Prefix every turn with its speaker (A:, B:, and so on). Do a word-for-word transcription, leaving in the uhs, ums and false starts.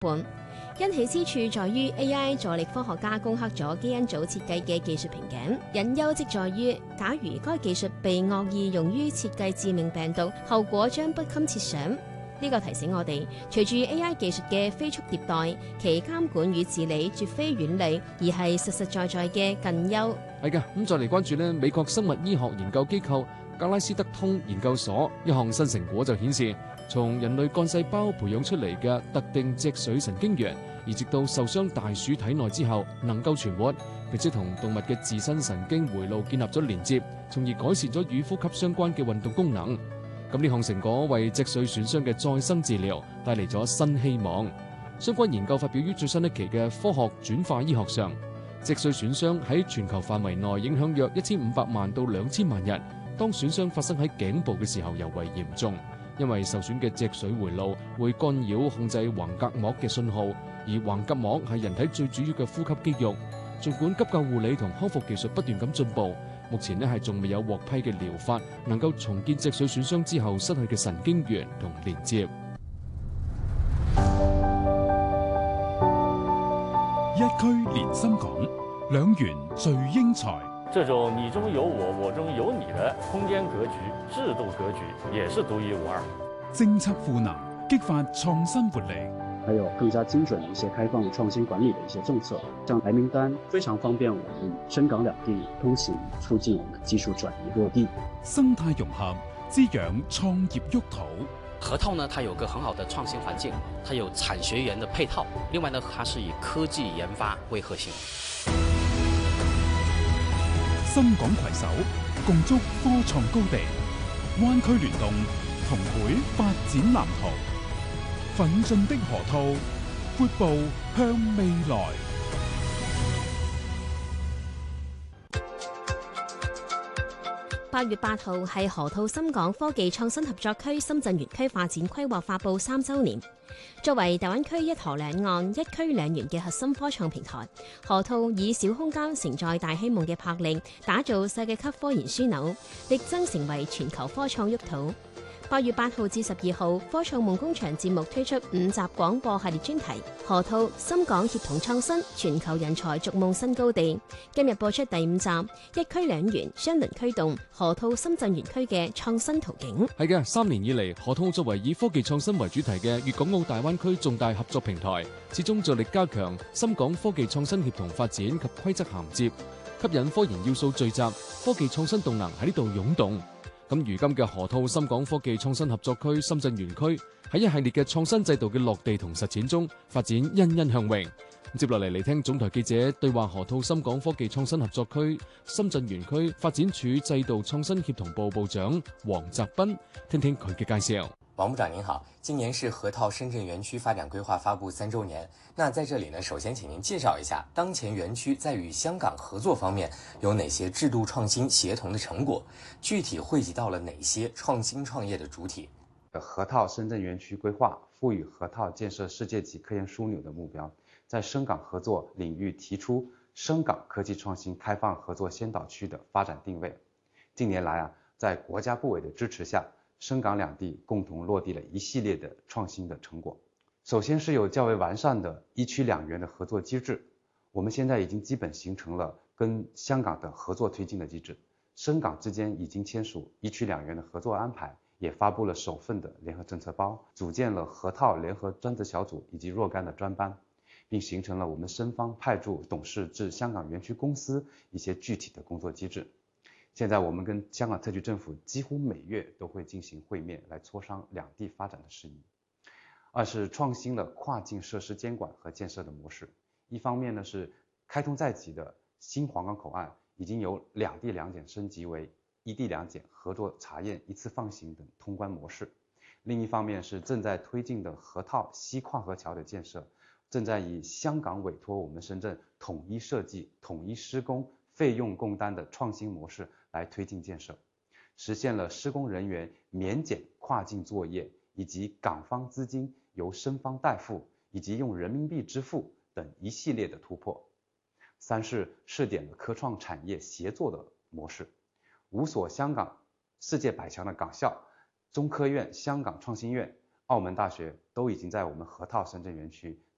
A: 本。欣喜之處在於 A I 助力科學家攻克咗基因組設計嘅技術瓶頸，隱憂即在於，假如該技術被惡意用於設計致命病毒，後果將不堪設想。呢個提醒我哋，隨住 A I 技術嘅飛速迭代，其監管與治理絕非遠離，而係實實在在嘅近憂。
B: 係㗎，咁再嚟關注呢美國生物醫學研究機構格拉斯德通研究所一項新成果就顯示，從人類幹細胞培養出嚟嘅特定脊髓神經元，移植到受傷大鼠體內之後能夠存活，並且同動物嘅自身神經回路建立咗連接，從而改善咗與呼吸相關嘅運動功能。咁呢項成果為脊髓損傷嘅再生治療帶嚟咗新希望。相關研究發表於最新一期嘅《科學轉化醫學》上。脊髓損傷喺全球範圍內影響約一千五百萬到兩千萬人。當損傷發生喺頸部嘅時候尤為嚴重，因為受損嘅脊髓回路會干擾控制橫膈膜嘅信號，而橫膈膜係人體最主要嘅呼吸肌肉。儘管急救護理同康復技術不斷咁進步，目前呢係仲未有獲批嘅療法能夠重建脊髓損傷之後失去嘅神經元同連接。
C: 一區連心港，兩元聚英才。
D: 這種你中有我，我中有你的空間格局、制度格局，也是獨一無二。
C: 政策賦能，激發創新活力。
E: 還有更加精準的一些開放創新管理的一些政策，像白名單非常方便我們深港兩地通行，促進我們技術轉移落地。
C: 生態融合，滋養創業沃土。
F: 河套呢，它有個很好的創新環境，它有產學研的配套，另外呢，它是以科技研發為核心。
C: 深港攜手，共築科創高地，灣區聯動，同繪發展藍圖。奮進的河套，闊步向未來。
A: 八月八號係河套深港科技創新合作區深圳園區發展規劃發布三週年。作為大灣區一河兩岸、一區兩園嘅核心科創平台，河套以小空間承載大希望嘅魄力，打造世界級科研樞紐，力爭成為全球科創沃土。八月八號至十二號，科創夢工場節目推出五集廣播系列專題，河套深港協同創新，全球人才逐夢新高地。今日播出第五集，一區兩園雙輪驅動河套深圳園區嘅創新途徑。
B: 係嘅，三年以嚟，河套作為以科技創新為主題嘅粵港澳大灣區重大合作平台，始終着力加強深港科技創新協同發展及規則銜接，吸引科研要素聚集，科技創新動能喺呢度湧動。咁如今嘅河套深港科技創新合作區深圳園區喺一系列嘅創新制度嘅落地同實踐中發展欣欣向榮。接落嚟嚟聽總台記者對話河套深港科技創新合作區深圳園區發展處制度創新協同部部長黃澤斌，聽聽佢嘅介紹。
G: 王部長您好，今年是河套深圳園區發展規劃發布三週年。那在這裡呢，首先請您介紹一下當前園區在與香港合作方面有哪些制度創新協同的成果，具體匯集到了哪些創新創業的主體。
H: 河套深圳園區規劃賦予河套建設世界級科研樞紐的目標，在深港合作領域提出深港科技創新開放合作先導區的發展定位。近年來啊，在國家部委的支持下，深港兩地共同落地了一系列的創新的成果。首先是有較為完善的一區兩園的合作機制，我們現在已經基本形成了跟香港的合作推進的機制，深港之間已經簽署一區兩園的合作安排，也發布了首份的聯合政策包，組建了河套聯合專責小組以及若干的專班，並形成了我們深方派駐董事至香港園區公司一些具體的工作機制。現在我們跟香港特區政府幾乎每月都會進行會面，來磋商兩地發展的事宜。二是創新了跨境設施監管和建設的模式。一方面呢是開通在即的新皇崗口岸已經由兩地兩檢升級為一地兩檢合作查驗一次放行等通關模式。另一方面是正在推進的河套西跨河橋的建設，正在以香港委託我們深圳統一設計、統一施工、費用共擔的創新模式來推進建設，實現了施工人員免檢跨境作業，以及港方資金由深方代付，以及用人民幣支付等一系列的突破。三是試點了科創產業協作的模式，五所香港世界百強的港校，中科院、香港創新院、澳門大學都已經在我們河套深圳園區